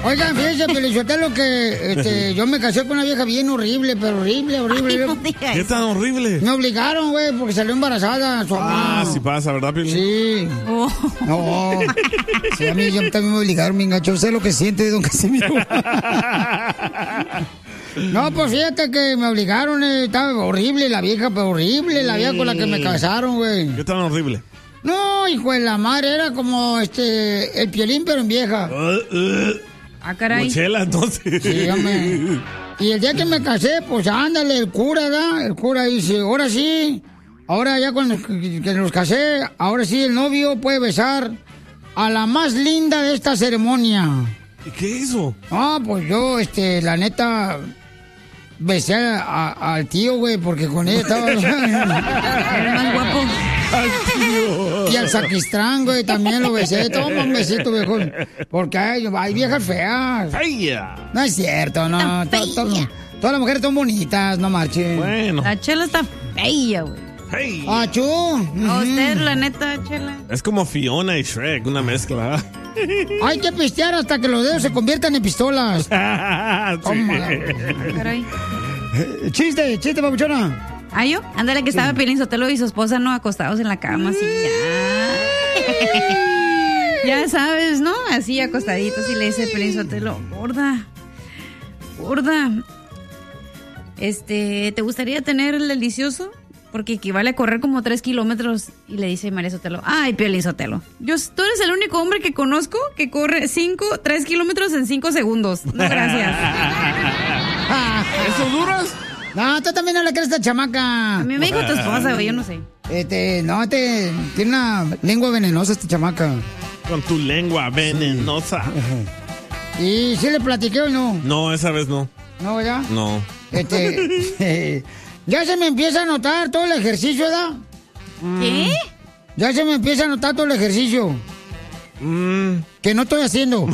Oigan, fíjense, Pelizotelo, que yo me casé con una vieja bien horrible, pero horrible. Ay, no ¿Qué tan horrible? Me obligaron, güey, porque salió embarazada su mamá. Sí pasa, ¿verdad, Piolín? Sí. Oh. No. Sí, a mí yo también me obligaron, me enganchó. Sé lo que siente, don Casimiro. No, pues fíjate que me obligaron, estaba horrible la vieja, pero horrible la vieja con la que me casaron, güey. ¿Qué tan horrible? No, hijo de la madre, era como el Piolín, pero en vieja. Ah, caray. Mochela, entonces. Sí, hombre. Y el día que me casé, pues ándale, el cura, ¿verdad? El cura dice, ahora sí, ahora ya cuando que nos casé, ahora sí el novio puede besar a la más linda de esta ceremonia. ¿Y qué hizo? Ah, pues yo, la neta, besé al tío, güey, porque con ella estaba... Era más guapo. Al tío. Y al sacristán, güey, también lo besé. Toma un besito, viejo. Porque hay viejas feas. ¡Fea! No es cierto, no. Todas las mujeres son bonitas, no marchen. Bueno. La Chela está fea, güey. Hey. ¡Achú! A usted, la neta, Chela. Es como Fiona y Shrek, una mezcla. Hay que pistear hasta que los dedos se conviertan en pistolas. Sí. Caray. Chiste, papuchona. ¿Ah, yo? Ándale, que estaba Piolín Sotelo y su esposa, ¿no? Acostados en la cama, así, ya. Ya sabes, ¿no? Así, acostaditos, y le dice Piolín Sotelo, gorda. ¿Te gustaría tener el delicioso? Porque equivale a correr como 3 kilómetros. Y le dice María Sotelo, ay, Piolín Sotelo, tú eres el único hombre que conozco que corre 3 kilómetros en 5 segundos. No, gracias. ¿Eso duras? No, tú también no le crees a esta chamaca. A mí me dijo tu esposa, güey, yo no sé. Tiene una lengua venenosa esta chamaca. Con tu lengua venenosa. ¿Y si le platiqué o no? No, esa vez no. ¿No, ya? No. Ya se me empieza a notar todo el ejercicio, ¿verdad? ¿Qué? Ya se me empieza a notar todo el ejercicio. Que no estoy haciendo.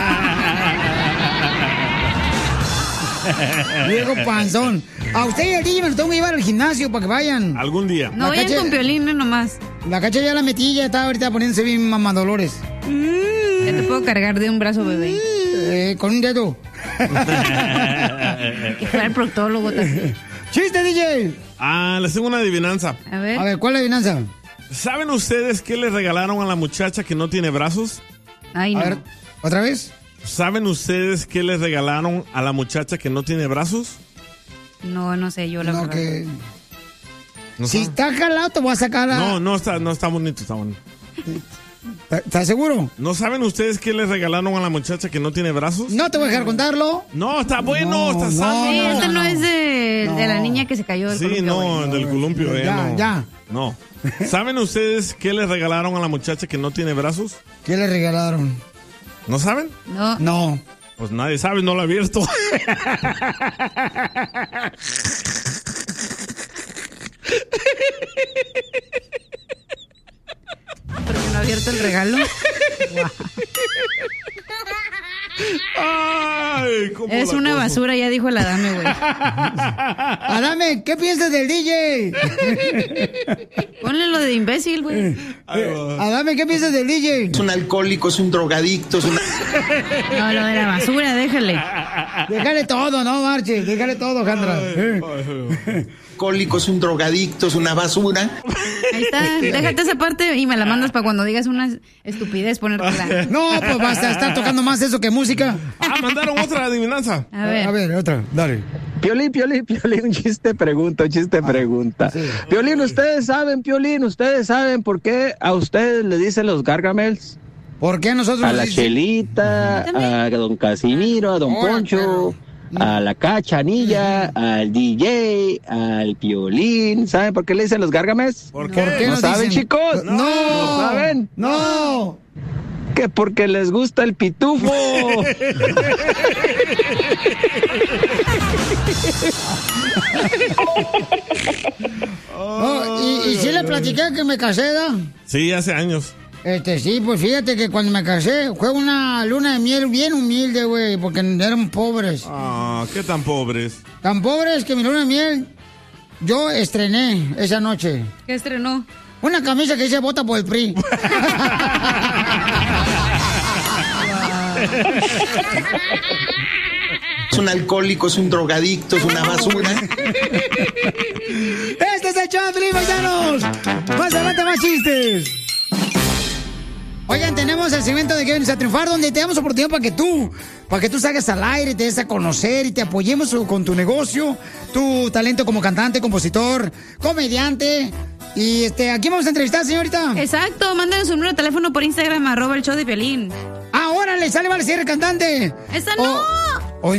Viejo panzón. A usted y al DJ me lo tengo que llevar al gimnasio para que vayan. Algún día. No vayan con Piolín, no nomás. La Cacha ya la metí, ya está ahorita poniéndose bien mamadolores. Ya te puedo cargar de un brazo, bebé. Con un dedo. Que fuera el proctólogo también. ¡Chiste, DJ! Les tengo una adivinanza. A ver. A ver, ¿cuál es la adivinanza? ¿Saben ustedes qué le regalaron a la muchacha que no tiene brazos? Ay, no. A ver, ¿otra vez? ¿Saben ustedes qué le regalaron a la muchacha que no tiene brazos? No sé, yo la verdad. Que... ¿No si saben? está jalado, te voy a sacar a... No está bonito, está bonito. ¿Estás seguro? ¿No saben ustedes qué le regalaron a la muchacha que no tiene brazos? No te voy a dejar contarlo. No, está bueno, está sano. Sí, este no es de la niña que se cayó del Sí, columpio, no, güey. del columpio. Ya. No. ¿Saben ustedes qué le regalaron a la muchacha que no tiene brazos? ¿Qué le regalaron? ¿No saben? No. Pues nadie sabe, no lo ha abierto. ¿Por qué no ha abierto el regalo? Ay, ¿cómo Es la una cosa? basura, ya dijo el Adame, güey. Adame, ¿qué piensas del DJ? Ponle lo de imbécil, güey. Adame, ¿qué piensas del DJ? Es un alcohólico, es un drogadicto, es una... No, lo de la basura, déjale. Déjale todo, no marches, déjale todo, Jandra. alcohólico, es un drogadicto, es una basura. Ahí está, déjate esa parte y me la mandas para cuando digas una estupidez ponértela. No, pues basta estar tocando más eso que música. Mandaron otra adivinanza. A ver, otra, dale. Piolín, un chiste pregunta. Piolín, ustedes saben por qué a ustedes le dicen los Gargamels. ¿Por qué nosotros A la Chelita, a don Casimiro, a don Poncho, a la Cachanilla, al DJ, al Piolín. ¿Saben por qué le dicen los Gargamels? ¿Por qué? ¿No saben, chicos? No. ¿No saben? No. Que porque les gusta el pitufo. Y sí le platiqué que me casé, ¿da? Sí, hace años. Sí, pues fíjate que cuando me casé fue una luna de miel bien humilde, güey, porque eran pobres. Ah, ¿qué tan pobres? Tan pobres que mi luna de miel yo estrené esa noche. ¿qué estrenó? Una camisa que dice vota por el PRI. Es un alcohólico, es un drogadicto, es una basura. Este es el show de Piolín, paisanos. Más adelante, más chistes. Oigan, tenemos el segmento de Que Vienes a Triunfar, donde te damos oportunidad para que tú salgas al aire, te des a conocer y te apoyemos con tu negocio, tu talento como cantante, compositor, comediante. Y aquí vamos a entrevistar, señorita. Exacto, mándenos un número de teléfono por Instagram, @el show de Piolín. Ah, órale, sale, vale, si eres cantante. ¡Esa no!